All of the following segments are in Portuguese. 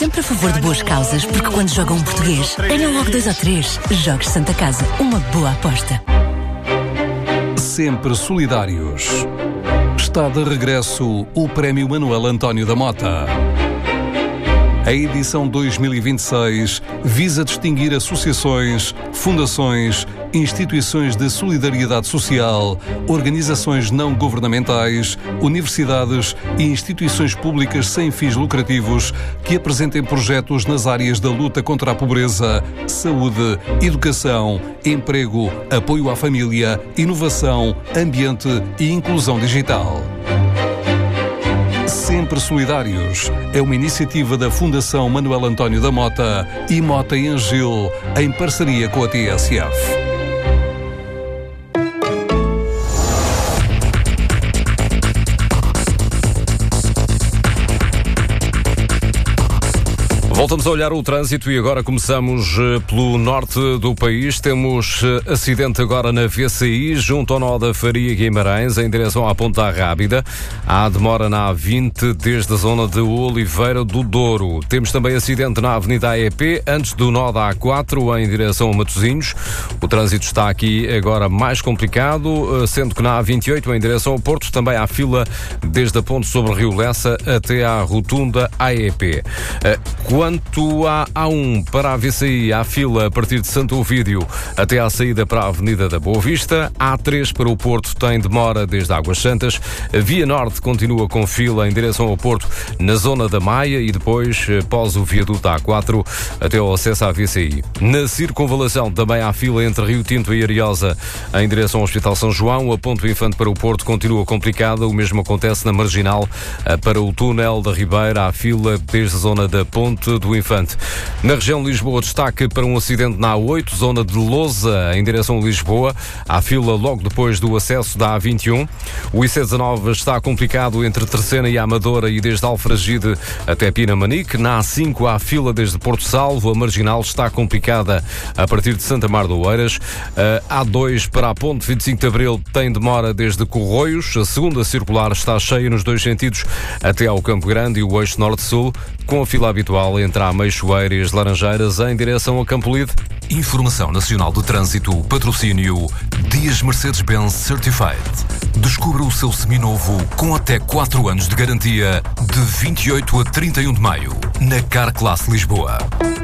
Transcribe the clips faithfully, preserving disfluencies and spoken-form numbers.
Sempre a favor de boas causas, porque quando jogam um português, ganham logo dois ou três. Jogos Santa Casa, uma boa aposta. Sempre solidários. Está de regresso o Prémio Manuel António da Mota. A edição dois mil e vinte e seis visa distinguir associações, fundações, instituições de solidariedade social, organizações não governamentais, universidades e instituições públicas sem fins lucrativos que apresentem projetos nas áreas da luta contra a pobreza, saúde, educação, emprego, apoio à família, inovação, ambiente e inclusão digital. Sempre Solidários é uma iniciativa da Fundação Manuel António da Mota e Mota e Angil, em parceria com a T S F. Voltamos a olhar o trânsito e agora começamos pelo norte do país. Temos acidente agora na V C I, junto ao nó da Faria Guimarães, em direção à Ponta Rábida. Há demora na A vinte, desde a zona de Oliveira do Douro. Temos também acidente na Avenida A E P, antes do nó da A quatro, em direção a Matosinhos. O trânsito está aqui agora mais complicado, sendo que na A vinte e oito, em direção ao Porto, também há fila desde a ponte sobre o Rio Lessa até à rotunda A E P. Quando Quanto à A um para a V C I, há fila a partir de Santo Ovídio até à saída para a Avenida da Boa Vista. A três para o Porto tem demora desde Águas Santas. A Via Norte continua com fila em direção ao Porto na zona da Maia e depois, após o viaduto A quatro, até ao acesso à V C I. Na Circunvalação também há fila entre Rio Tinto e Ariosa em direção ao Hospital São João. A Ponte Infante para o Porto continua complicada. O mesmo acontece na Marginal para o Túnel da Ribeira. Há fila desde a zona da Ponte do Infante. Na região de Lisboa, destaque para um acidente na A oito, zona de Lousa, em direção a Lisboa. Há fila logo depois do acesso da A vinte e um. O I C dezanove está complicado entre Terceira e Amadora e desde Alfragide até Pinamanique. Na A cinco há fila desde Porto Salvo. A Marginal está complicada a partir de Santa Mar do Oeiras. A A dois para a Ponte vinte e cinco de Abril tem demora desde Corroios. A segunda circular está cheia nos dois sentidos até ao Campo Grande e o eixo norte-sul, com a fila habitual entre a Meixoeira e as Laranjeiras em direção a Campolide. Informação Nacional de Trânsito, patrocínio Dias Mercedes-Benz Certified. Descubra o seu seminovo com até quatro anos de garantia de vinte e oito a trinta e um de maio na Carclass Lisboa.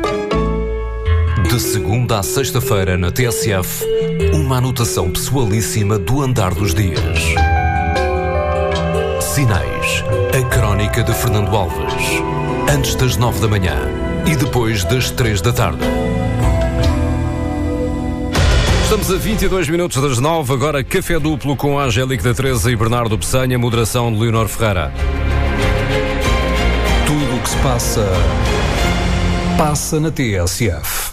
De segunda a sexta-feira na T S F, uma anotação pessoalíssima do andar dos dias. Sinais, a crónica de Fernando Alves. Antes das nove da manhã e depois das três da tarde. Estamos a vinte e dois minutos das nove, agora café duplo com Angélica da Teresa e Bernardo Pessanha, moderação de Leonor Ferreira. Tudo o que se passa, passa na T S F.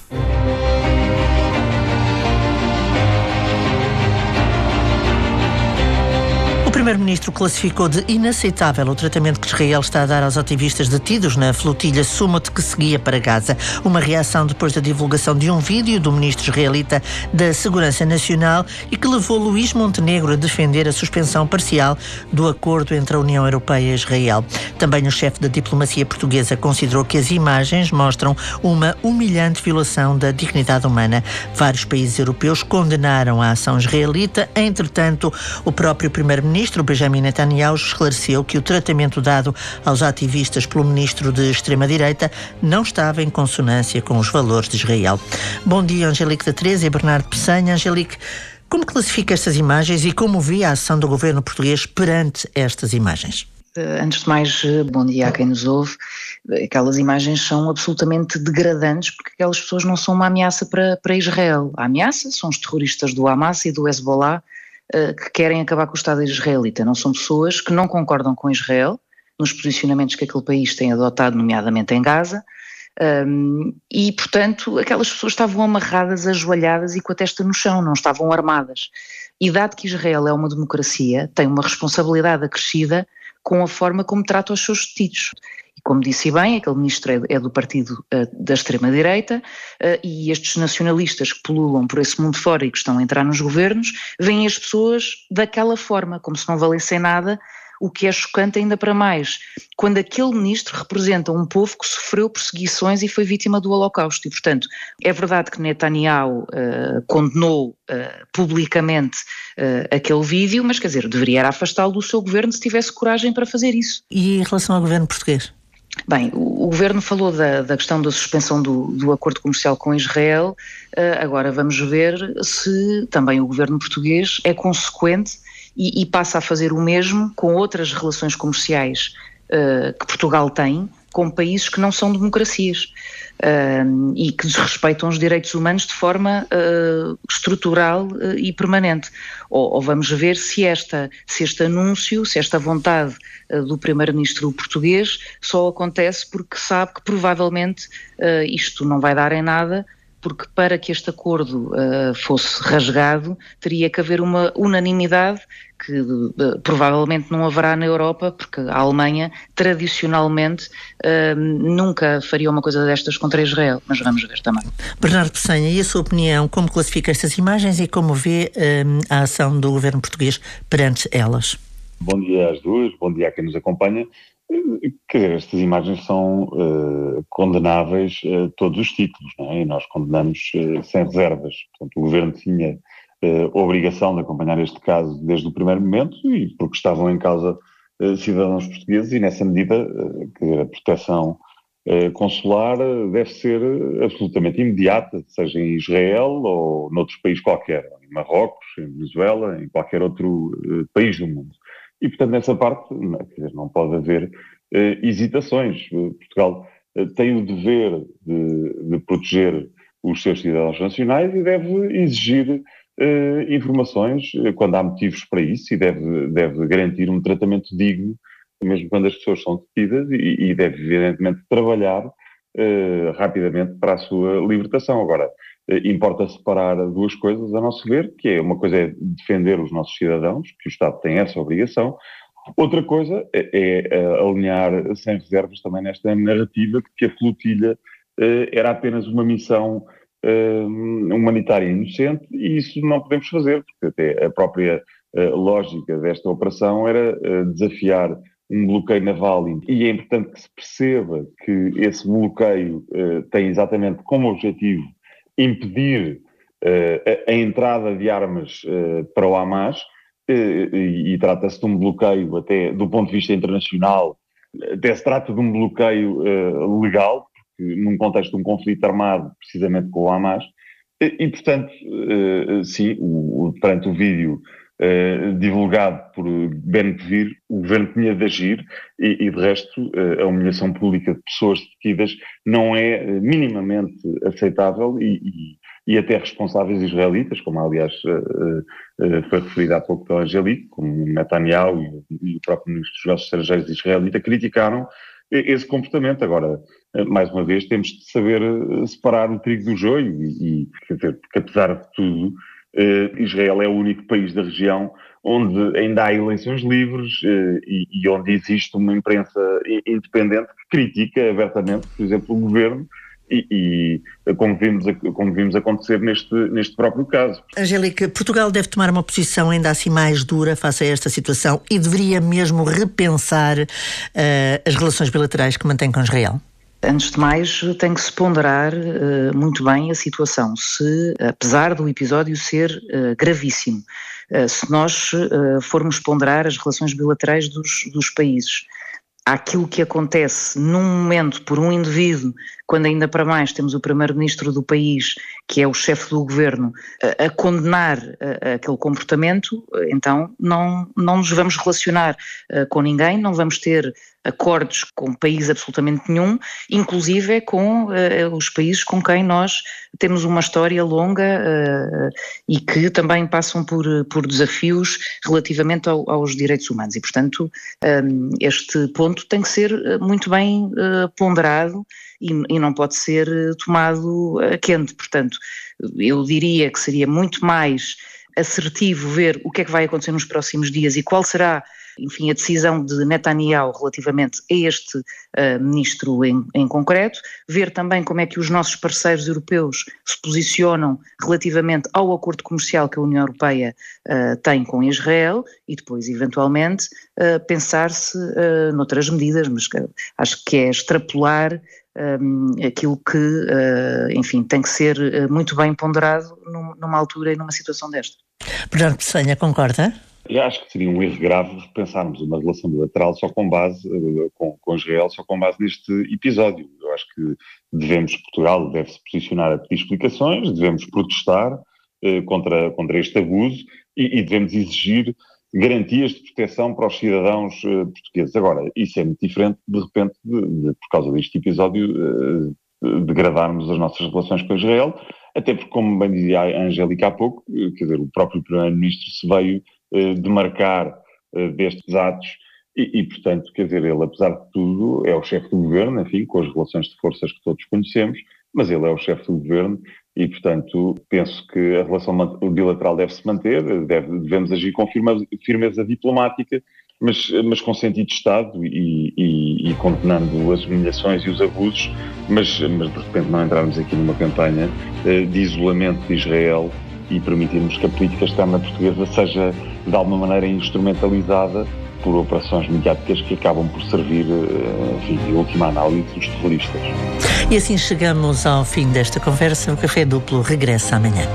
O Primeiro-Ministro classificou de inaceitável o tratamento que Israel está a dar aos ativistas detidos na flotilha Sumut que seguia para Gaza. Uma reação depois da divulgação de um vídeo do ministro israelita da Segurança Nacional e que levou Luís Montenegro a defender a suspensão parcial do acordo entre a União Europeia e Israel. Também o chefe da diplomacia portuguesa considerou que as imagens mostram uma humilhante violação da dignidade humana. Vários países europeus condenaram a ação israelita. Entretanto, o próprio Primeiro-Ministro Benjamin Netanyahu esclareceu que o tratamento dado aos ativistas pelo ministro de extrema-direita não estava em consonância com os valores de Israel. Bom dia, Angélica da Teresa e Bernardo Pessanha. Angélica, como classifica estas imagens e como vê a ação do governo português perante estas imagens? Antes de mais, bom dia a quem nos ouve. Aquelas imagens são absolutamente degradantes porque aquelas pessoas não são uma ameaça para, para Israel. A ameaça são os terroristas do Hamas e do Hezbollah que querem acabar com o Estado israelita. Não são pessoas que não concordam com Israel nos posicionamentos que aquele país tem adotado, nomeadamente em Gaza, um, e, portanto, aquelas pessoas estavam amarradas, ajoelhadas e com a testa no chão, não estavam armadas. E dado que Israel é uma democracia, tem uma responsabilidade acrescida com a forma como trata os seus detidos. E como disse bem, aquele ministro é, é do partido uh, da extrema-direita uh, e estes nacionalistas que pululam por esse mundo fora e que estão a entrar nos governos, veem as pessoas daquela forma, como se não valessem nada, o que é chocante ainda para mais, quando aquele ministro representa um povo que sofreu perseguições e foi vítima do Holocausto. E, portanto, é verdade que Netanyahu uh, condenou uh, publicamente uh, aquele vídeo, mas, quer dizer, deveria afastá-lo do seu governo se tivesse coragem para fazer isso. E em relação ao governo português? Bem, o, o governo falou da, da questão da suspensão do, do acordo comercial com Israel, uh, agora vamos ver se também o governo português é consequente e, e passa a fazer o mesmo com outras relações comerciais uh, que Portugal tem com países que não são democracias uh, e que desrespeitam os direitos humanos de forma uh, estrutural uh, e permanente. Ou, ou vamos ver se, esta, se este anúncio, se esta vontade uh, do primeiro-ministro português só acontece porque sabe que provavelmente uh, isto não vai dar em nada, porque para que este acordo uh, fosse rasgado teria que haver uma unanimidade que uh, provavelmente não haverá na Europa, porque a Alemanha tradicionalmente uh, nunca faria uma coisa destas contra Israel, mas vamos ver também. Bernardo Pessanha, e a sua opinião, como classifica estas imagens e como vê um, a ação do governo português perante elas? Bom dia às duas, bom dia a quem nos acompanha. Quer dizer, estas imagens são uh, condenáveis a uh, todos os títulos, não é? E nós condenamos uh, sem reservas. Portanto, o governo tinha uh, a obrigação de acompanhar este caso desde o primeiro momento, e porque estavam em causa uh, cidadãos portugueses, e nessa medida, uh, quer dizer, a proteção uh, consular uh, deve ser absolutamente imediata, seja em Israel ou noutro país qualquer, em Marrocos, em Venezuela, em qualquer outro uh, país do mundo. E, portanto, nessa parte, não, quer dizer, não pode haver uh, hesitações. Portugal uh, tem o dever de, de proteger os seus cidadãos nacionais e deve exigir uh, informações uh, quando há motivos para isso, e deve, deve garantir um tratamento digno, mesmo quando as pessoas são detidas, e, e deve, evidentemente, trabalhar uh, rapidamente para a sua libertação. Agora, importa separar duas coisas, a nosso ver, que é uma coisa é defender os nossos cidadãos, que o Estado tem essa obrigação. Outra coisa é, é alinhar sem reservas também nesta narrativa de que a flotilha eh, era apenas uma missão eh, humanitária inocente, e isso não podemos fazer, porque até a própria eh, lógica desta operação era eh, desafiar um bloqueio naval, e é importante que se perceba que esse bloqueio eh, tem exatamente como objetivo impedir uh, a, a entrada de armas uh, para o Hamas, uh, e, e trata-se de um bloqueio até do ponto de vista internacional, até se trata de um bloqueio uh, legal, porque num contexto de um conflito armado precisamente com o Hamas, e, e portanto, uh, sim, o, o, perante o vídeo uh, divulgado por Ben-Gvir, o governo tinha de agir, e, e de resto uh, a humilhação pública de pessoas detidas não é uh, minimamente aceitável, e, e, e até responsáveis israelitas, como aliás uh, uh, foi referido há pouco pela Angelique, como Netanyahu e, e o próprio ministro dos Negócios Estrangeiros israelita, criticaram esse comportamento. Agora, mais uma vez, temos de saber separar o trigo do joio, e, e quer dizer, porque apesar de tudo, Uh, Israel é o único país da região onde ainda há eleições livres uh, e, e onde existe uma imprensa independente que critica abertamente, por exemplo, o governo, e, e como, vimos, como vimos acontecer neste, neste próprio caso. Angélica, Portugal deve tomar uma posição ainda assim mais dura face a esta situação e deveria mesmo repensar uh, as relações bilaterais que mantém com Israel? Antes de mais, tem que se ponderar uh, muito bem a situação, se, apesar do episódio ser uh, gravíssimo, uh, se nós uh, formos ponderar as relações bilaterais dos, dos países, aquilo que acontece num momento por um indivíduo, quando ainda para mais temos o primeiro-ministro do país, que é o chefe do governo, a, a condenar a, a aquele comportamento, então não, não nos vamos relacionar uh, com ninguém, não vamos ter acordos com país absolutamente nenhum, inclusive com uh, os países com quem nós temos uma história longa uh, e que também passam por, por desafios relativamente ao, aos direitos humanos. E, portanto, um, este ponto tem que ser muito bem uh, ponderado e, e não pode ser tomado a quente. Portanto, eu diria que seria muito mais assertivo ver o que é que vai acontecer nos próximos dias e qual será enfim, a decisão de Netanyahu relativamente a este uh, ministro em, em concreto, ver também como é que os nossos parceiros europeus se posicionam relativamente ao acordo comercial que a União Europeia uh, tem com Israel e depois, eventualmente, uh, pensar-se uh, noutras medidas, mas que, acho que é extrapolar um, aquilo que, uh, enfim, tem que ser uh, muito bem ponderado num, numa altura e numa situação desta. Bernardo Pessanha, concorda? Eu acho que seria um erro grave pensarmos uma relação bilateral só com base, com, com Israel, só com base neste episódio. Eu acho que devemos, Portugal deve se posicionar a pedir explicações, devemos protestar eh, contra, contra este abuso e, e devemos exigir garantias de proteção para os cidadãos eh, portugueses. Agora, isso é muito diferente, de repente, de, de, por causa deste episódio, eh, degradarmos as nossas relações com Israel, até porque, como bem dizia a Angélica há pouco, quer dizer, o próprio Primeiro-Ministro se veio demarcar uh, destes atos e, e, portanto, quer dizer, ele, apesar de tudo, é o chefe do governo, enfim, com as relações de forças que todos conhecemos, mas ele é o chefe do governo e, portanto, penso que a relação bilateral deve-se manter, deve, devemos agir com firmeza, firmeza diplomática, mas, mas com sentido de Estado e, e, e condenando as humilhações e os abusos, mas, mas de repente não entrarmos aqui numa campanha uh, de isolamento de Israel e permitirmos que a política externa portuguesa seja, de alguma maneira, instrumentalizada por operações mediáticas que acabam por servir, enfim, de última análise, dos terroristas. E assim chegamos ao fim desta conversa. O Café Duplo regressa amanhã.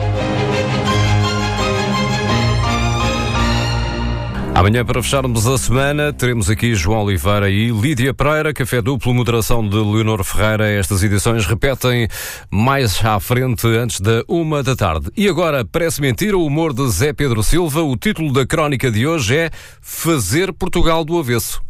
Amanhã, para fecharmos a semana, teremos aqui João Oliveira e Lídia Pereira. Café Duplo, moderação de Leonor Ferreira. Estas edições repetem mais à frente, antes da uma da tarde. E agora, parece mentira, o humor de Zé Pedro Silva. O título da crónica de hoje é Fazer Portugal do Avesso.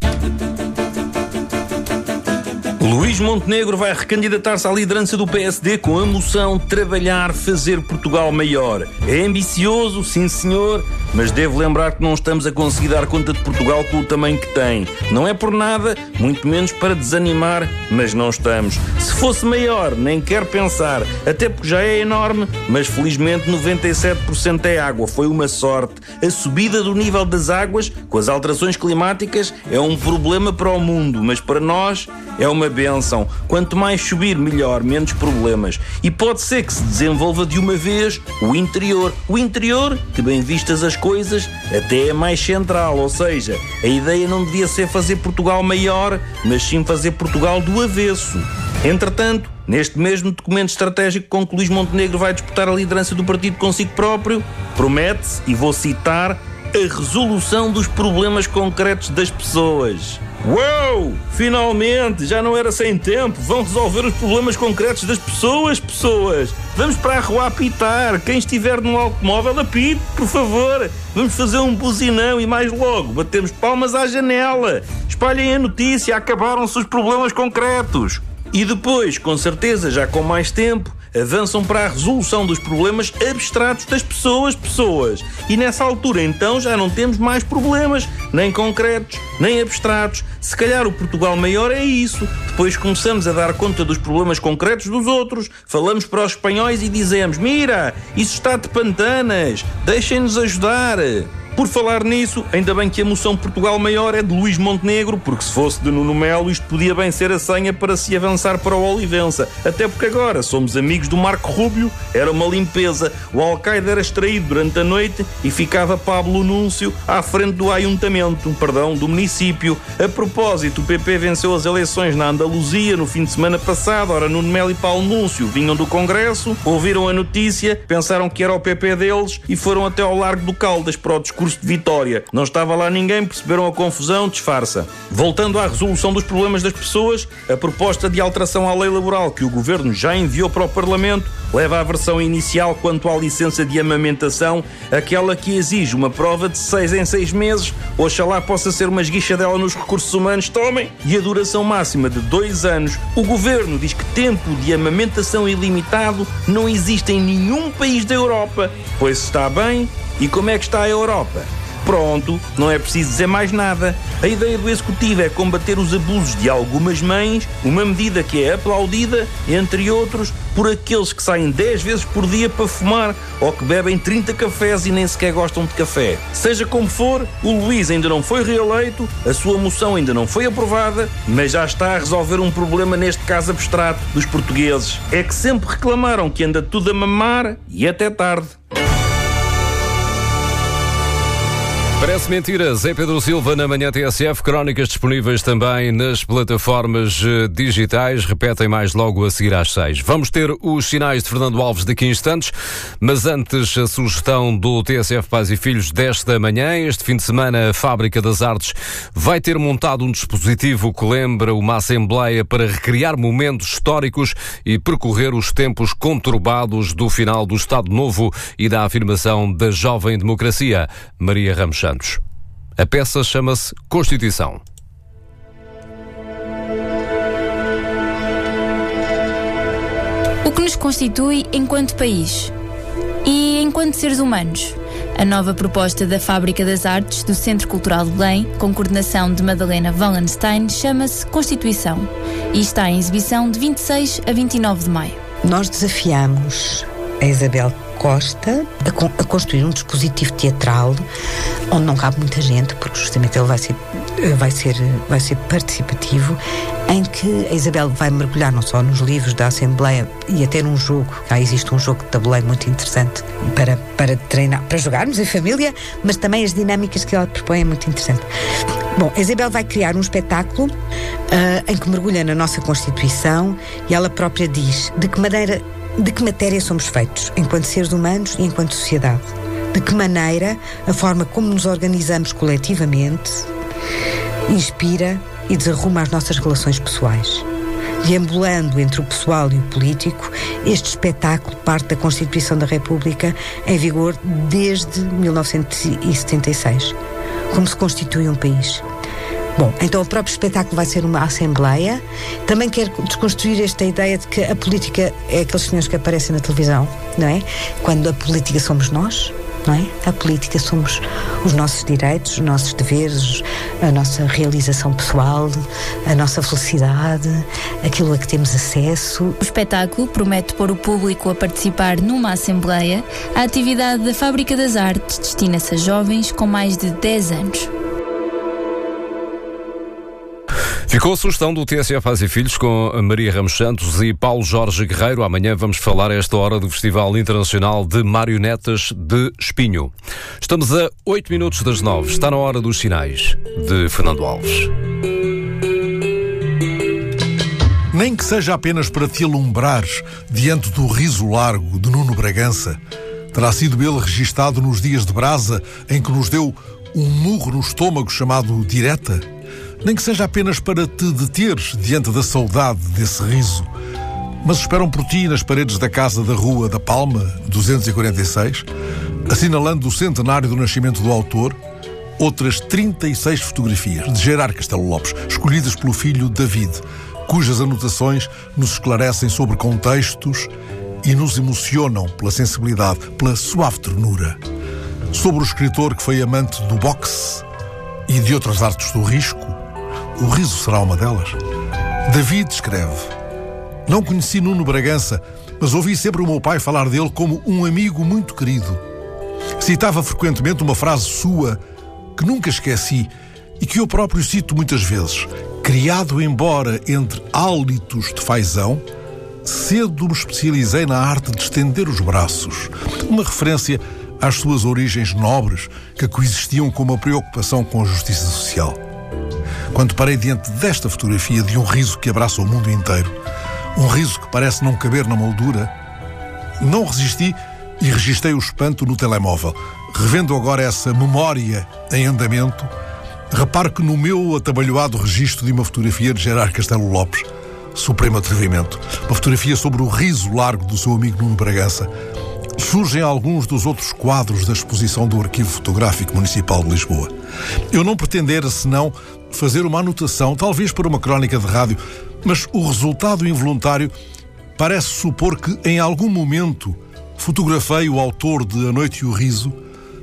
Luís Montenegro vai recandidatar-se à liderança do P S D com a moção Trabalhar, Fazer Portugal Maior. É ambicioso, sim senhor, mas devo lembrar que não estamos a conseguir dar conta de Portugal com o tamanho que tem. Não é por nada, muito menos para desanimar, mas não estamos. Se fosse maior, nem quero pensar, até porque já é enorme, mas felizmente noventa e sete por cento é água. Foi uma sorte. A subida do nível das águas, com as alterações climáticas, é um problema para o mundo, mas para nós é uma bênção. Quanto mais subir, melhor, menos problemas. E pode ser que se desenvolva de uma vez o interior. O interior, que bem vistas as coisas, até é mais central, ou seja, a ideia não devia ser fazer Portugal maior, mas sim fazer Portugal do avesso. Entretanto, neste mesmo documento estratégico com que Luís Montenegro vai disputar a liderança do partido consigo próprio, promete-se, e vou citar, a resolução dos problemas concretos das pessoas. Uou! Finalmente! Já não era sem tempo! Vão resolver os problemas concretos das pessoas, pessoas! Vamos para a rua apitar! Quem estiver num automóvel, apite, por favor! Vamos fazer um buzinão e mais logo batemos palmas à janela! Espalhem a notícia! Acabaram-se os problemas concretos! E depois, com certeza, já com mais tempo, avançam para a resolução dos problemas abstratos das pessoas, pessoas. E nessa altura, então, já não temos mais problemas, nem concretos, nem abstratos. Se calhar o Portugal maior é isso. Depois começamos a dar conta dos problemas concretos dos outros. Falamos para os espanhóis e dizemos: mira, isso está de pantanas, deixem-nos ajudar. Por falar nisso, ainda bem que a moção Portugal Maior é de Luís Montenegro, porque se fosse de Nuno Melo, isto podia bem ser a senha para se avançar para o Olivença. Até porque agora somos amigos do Marco Rubio, era uma limpeza. O Al-Qaeda era extraído durante a noite e ficava Pablo Núncio à frente do ayuntamento, perdão, do município. A propósito, o P P venceu as eleições na Andaluzia no fim de semana passado. Ora, Nuno Melo e Paulo Núncio vinham do Congresso, ouviram a notícia, pensaram que era o P P deles e foram até ao Largo do Caldas para o discurso de vitória. Não estava lá ninguém, perceberam a confusão, disfarça. Voltando à resolução dos problemas das pessoas, a proposta de alteração à lei laboral que o Governo já enviou para o Parlamento leva à versão inicial quanto à licença de amamentação, aquela que exige uma prova de seis em seis meses, oxalá possa ser uma esguichadela nos recursos humanos, tomem, e a duração máxima de dois anos. O Governo diz que tempo de amamentação ilimitado não existe em nenhum país da Europa. Pois está bem. E como é que está a Europa? Pronto, não é preciso dizer mais nada. A ideia do Executivo é combater os abusos de algumas mães, uma medida que é aplaudida, entre outros, por aqueles que saem dez vezes por dia para fumar ou que bebem trinta cafés e nem sequer gostam de café. Seja como for, o Luís ainda não foi reeleito, a sua moção ainda não foi aprovada, mas já está a resolver um problema neste caso abstrato dos portugueses. É que sempre reclamaram que anda tudo a mamar e até tarde. Parece mentira. Zé Pedro Silva na Manhã T S F. Crónicas disponíveis também nas plataformas digitais. Repetem mais logo a seguir às seis. Vamos ter os sinais de Fernando Alves daqui a instantes, mas antes a sugestão do T S F Pais e Filhos desta manhã. Este fim de semana a Fábrica das Artes vai ter montado um dispositivo que lembra uma assembleia para recriar momentos históricos e percorrer os tempos conturbados do final do Estado Novo e da afirmação da jovem democracia. Maria Ramos Santos. A peça chama-se Constituição. O que nos constitui enquanto país e enquanto seres humanos. A nova proposta da Fábrica das Artes do Centro Cultural de Belém, com coordenação de Madalena Wallenstein, chama-se Constituição e está em exibição de vinte e seis a vinte e nove de maio. Nós desafiamos a Isabel Costa a, con- a construir um dispositivo teatral onde não cabe muita gente, porque justamente ele vai ser, vai ser, vai ser participativo, em que a Isabel vai mergulhar não só nos livros da Assembleia e até num jogo. Cá existe um jogo de tabuleiro muito interessante para, para treinar, para jogarmos em família, mas também as dinâmicas que ela propõe é muito interessante. Bom, a Isabel vai criar um espetáculo uh, em que mergulha na nossa Constituição e ela própria diz de que maneira De que matéria somos feitos, enquanto seres humanos e enquanto sociedade? De que maneira a forma como nos organizamos coletivamente inspira e desarruma as nossas relações pessoais? Deambulando entre o pessoal e o político, este espetáculo parte da Constituição da República em vigor desde mil novecentos e setenta e seis. Como se constitui um país. Bom, então o próprio espetáculo vai ser uma assembleia. Também quero desconstruir esta ideia de que a política é aqueles senhores que aparecem na televisão, não é? Quando a política somos nós, não é? A política somos os nossos direitos, os nossos deveres, a nossa realização pessoal, a nossa felicidade, aquilo a que temos acesso. O espetáculo promete pôr o público a participar numa assembleia. A atividade da Fábrica das Artes destina-se a jovens com mais de dez anos. Ficou a sugestão do T S F Pais e Filhos com Maria Ramos Santos e Paulo Jorge Guerreiro. Amanhã vamos falar a esta hora do Festival Internacional de Marionetas de Espinho. Estamos a oito minutos das nove. Está na hora dos sinais de Fernando Alves. Nem que seja apenas para te alumbrares diante do riso largo de Nuno Bragança, terá sido ele registado nos dias de brasa em que nos deu um murro no estômago chamado direta. Nem que seja apenas para te deteres diante da saudade desse riso. Mas esperam por ti nas paredes da casa da Rua da Palma, duzentos e quarenta e seis, assinalando o centenário do nascimento do autor, outras trinta e seis fotografias de Gerard Castelo Lopes, escolhidas pelo filho David, cujas anotações nos esclarecem sobre contextos e nos emocionam pela sensibilidade, pela suave ternura. Sobre o escritor que foi amante do boxe e de outras artes do risco, o riso será uma delas. David escreve: não conheci Nuno Bragança, mas ouvi sempre o meu pai falar dele como um amigo muito querido. Citava frequentemente uma frase sua que nunca esqueci e que eu próprio cito muitas vezes. Criado embora entre hálitos de fazão, cedo me especializei na arte de estender os braços. Uma referência às suas origens nobres que coexistiam com uma preocupação com a justiça social. Quando parei diante desta fotografia de um riso que abraça o mundo inteiro, um riso que parece não caber na moldura, não resisti e registrei o espanto no telemóvel. Revendo agora essa memória em andamento, reparo que no meu atabalhoado registro de uma fotografia de Gerard Castelo Lopes, supremo atrevimento, uma fotografia sobre o riso largo do seu amigo Nuno Bragança, surgem alguns dos outros quadros da exposição do Arquivo Fotográfico Municipal de Lisboa. Eu não pretendera, senão, fazer uma anotação, talvez para uma crónica de rádio, mas o resultado involuntário parece supor que, em algum momento, fotografei o autor de A Noite e o Riso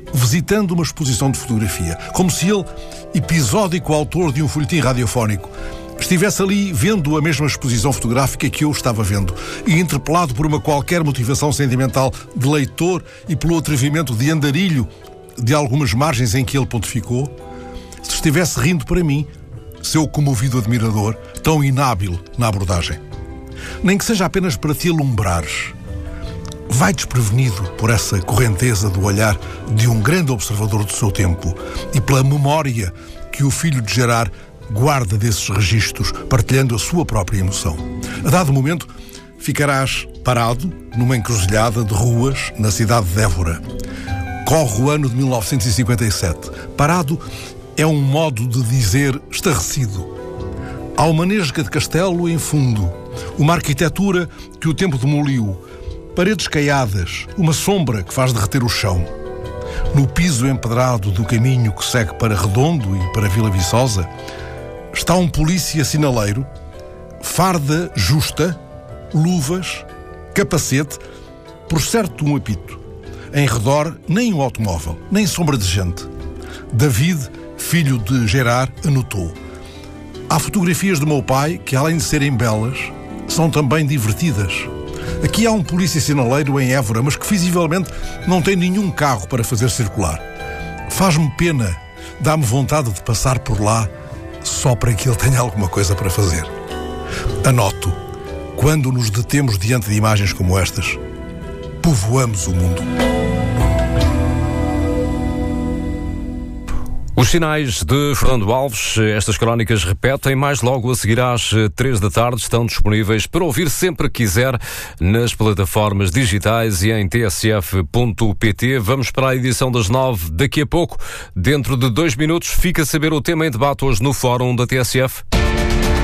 visitando uma exposição de fotografia, como se ele, episódico autor de um folhetim radiofónico, estivesse ali vendo a mesma exposição fotográfica que eu estava vendo e interpelado por uma qualquer motivação sentimental de leitor e pelo atrevimento de andarilho de algumas margens em que ele pontificou, se estivesse rindo para mim, seu comovido admirador, tão inábil na abordagem. Nem que seja apenas para te alumbrares. Vai desprevenido por essa correnteza do olhar de um grande observador do seu tempo e pela memória que o filho de Gerard guarda desses registros, partilhando a sua própria emoção. A dado momento, ficarás parado numa encruzilhada de ruas na cidade de Évora. Corre o ano de mil novecentos e cinquenta e sete. Parado é um modo de dizer estarrecido. Há uma nesga de castelo em fundo, uma arquitetura que o tempo demoliu, paredes caiadas, uma sombra que faz derreter o chão. No piso empedrado do caminho que segue para Redondo e para Vila Viçosa, está um polícia sinaleiro, farda justa, luvas, capacete, por certo um apito. Em redor, nem um automóvel, nem sombra de gente. David, filho de Gerard, anotou: há fotografias do meu pai que, além de serem belas, são também divertidas. Aqui há um polícia sinaleiro em Évora, mas que visivelmente não tem nenhum carro para fazer circular. Faz-me pena, dá-me vontade de passar por lá só para que ele tenha alguma coisa para fazer. Anoto, quando nos detemos diante de imagens como estas, povoamos o mundo. Os sinais de Fernando Alves, estas crónicas repetem, mais logo a seguir às três da tarde, estão disponíveis para ouvir sempre que quiser nas plataformas digitais e em t s f ponto p t. Vamos para a edição das nove daqui a pouco. Dentro de dois minutos fica a saber o tema em debate hoje no Fórum da T S F.